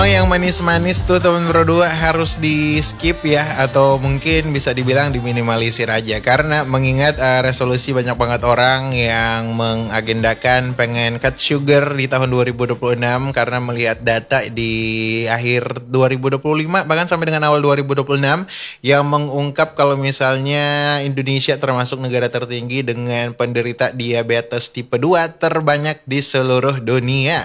Mau yang manis-manis tuh temen berdua harus di skip ya, atau mungkin bisa dibilang diminimalisir aja. Karena mengingat resolusi banyak banget orang yang mengagendakan pengen cut sugar di tahun 2026. Karena melihat data di akhir 2025 bahkan sampai dengan awal 2026 yang mengungkap kalau misalnya Indonesia termasuk negara tertinggi dengan penderita diabetes tipe 2 terbanyak di seluruh dunia.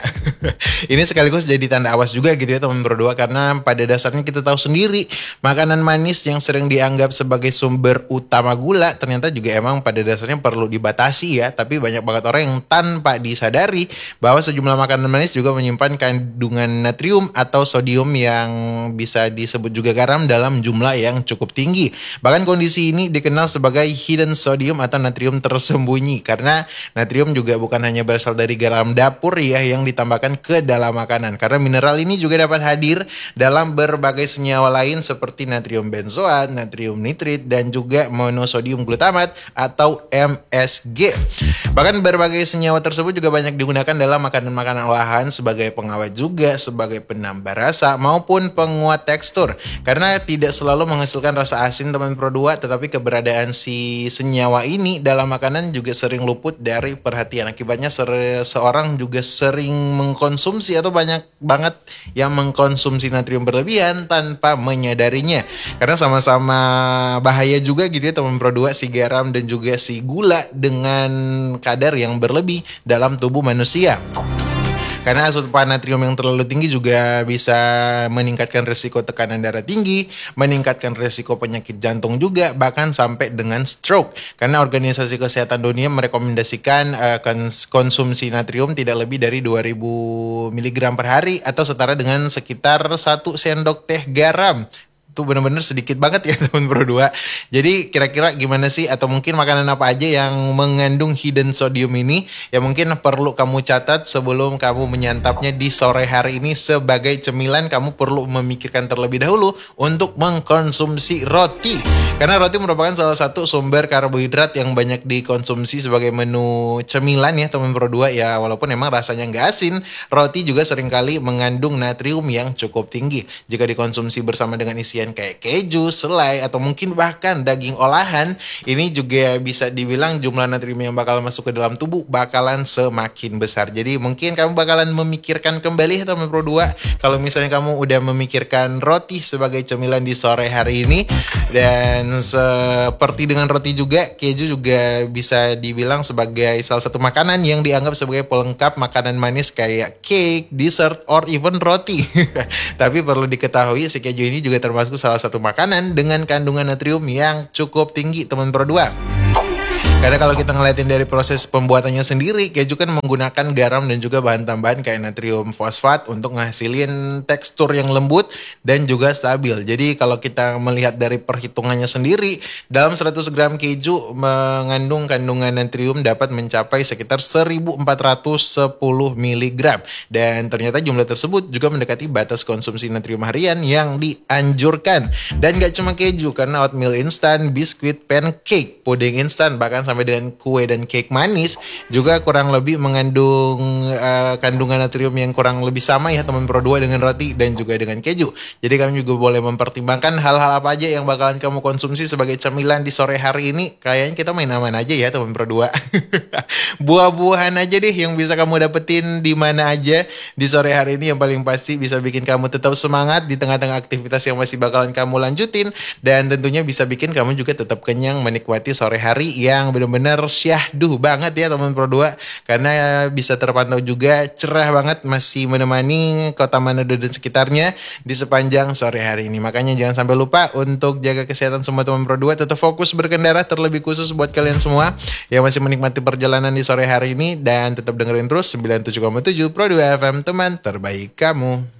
Ini sekaligus jadi tanda awas juga gitu ya teman berdua, karena pada dasarnya kita tahu sendiri makanan manis yang sering dianggap sebagai sumber utama gula ternyata juga emang pada dasarnya perlu dibatasi ya. Tapi banyak banget orang yang tanpa disadari bahwa sejumlah makanan manis juga menyimpan kandungan natrium atau sodium yang bisa disebut juga garam dalam jumlah yang cukup tinggi. Bahkan kondisi ini dikenal sebagai hidden sodium atau natrium tersembunyi, karena natrium juga bukan hanya berasal dari garam dapur ya yang ditambahkan ke dalam makanan, karena mineral ini juga dapat hadir dalam berbagai senyawa lain seperti natrium benzoat, natrium nitrit, dan juga monosodium glutamat atau MSG. Bahkan berbagai senyawa tersebut juga banyak digunakan dalam makanan-makanan olahan sebagai pengawet juga, sebagai penambah rasa maupun penguat tekstur. Karena tidak selalu menghasilkan rasa asin teman produk, tetapi keberadaan si senyawa ini dalam makanan juga sering luput dari perhatian. Akibatnya seorang juga sering mengkonsumsi atau banyak banget yang mengkonsumsi natrium berlebihan tanpa menyadarinya. Karena sama-sama bahaya juga gitu ya teman produk, si garam dan juga si gula dengan kadar yang berlebih dalam tubuh manusia. Karena asupan natrium yang terlalu tinggi juga bisa meningkatkan risiko tekanan darah tinggi, meningkatkan risiko penyakit jantung juga, bahkan sampai dengan stroke. Karena Organisasi Kesehatan Dunia merekomendasikan konsumsi natrium tidak lebih dari 2000 mg per hari atau setara dengan sekitar 1 sendok teh garam. Itu bener-bener sedikit banget ya teman berdua. Jadi kira-kira gimana sih, atau mungkin makanan apa aja yang mengandung hidden sodium ini yang mungkin perlu kamu catat sebelum kamu menyantapnya di sore hari ini. Sebagai cemilan kamu perlu memikirkan terlebih dahulu untuk mengkonsumsi roti, karena roti merupakan salah satu sumber karbohidrat yang banyak dikonsumsi sebagai menu cemilan ya teman berdua ya. Walaupun emang rasanya nggak asin, roti juga seringkali mengandung natrium yang cukup tinggi. Jika dikonsumsi bersama dengan isian kayak keju, selai, atau mungkin bahkan daging olahan, ini juga bisa dibilang jumlah natrium yang bakal masuk ke dalam tubuh bakalan semakin besar. Jadi mungkin kamu bakalan memikirkan kembali teman berdua kalau misalnya kamu udah memikirkan roti sebagai cemilan di sore hari ini. Dan seperti dengan roti juga, keju juga bisa dibilang sebagai salah satu makanan yang dianggap sebagai pelengkap makanan manis kayak cake, dessert, or even roti. Tapi perlu diketahui si keju ini juga termasuk salah satu makanan dengan kandungan natrium yang cukup tinggi teman berdua. Karena kalau kita ngeliatin dari proses pembuatannya sendiri, keju kan menggunakan garam dan juga bahan tambahan kayak natrium fosfat untuk ngasilin tekstur yang lembut dan juga stabil. Jadi kalau kita melihat dari perhitungannya sendiri, dalam 100 gram keju mengandung kandungan natrium dapat mencapai sekitar 1410 mg. Dan ternyata jumlah tersebut juga mendekati batas konsumsi natrium harian yang dianjurkan. Dan gak cuma keju, karena oatmeal instan, biskuit, pancake, puding instan, bahkan sampai dengan kue dan cake manis juga kurang lebih mengandung kandungan natrium yang kurang lebih sama ya teman berdua dengan roti dan juga dengan keju. Jadi kamu juga boleh mempertimbangkan hal-hal apa aja yang bakalan kamu konsumsi sebagai cemilan di sore hari ini. Kayaknya kita main aman aja ya teman berdua. Buah-buahan aja deh yang bisa kamu dapetin di mana aja di sore hari ini, yang paling pasti bisa bikin kamu tetap semangat di tengah-tengah aktivitas yang masih bakalan kamu lanjutin, dan tentunya bisa bikin kamu juga tetap kenyang menikmati sore hari yang bener-bener syahdu banget ya teman berdua. Karena bisa terpantau juga cerah banget, masih menemani kota Manado dan sekitarnya di sepanjang sore hari ini. Makanya jangan sampai lupa untuk jaga kesehatan semua teman berdua, tetap fokus berkendara, terlebih khusus buat kalian semua yang masih menikmati perjalanan di sore hari ini, dan tetap dengerin terus 97,7 Pro 2 FM, teman terbaik kamu.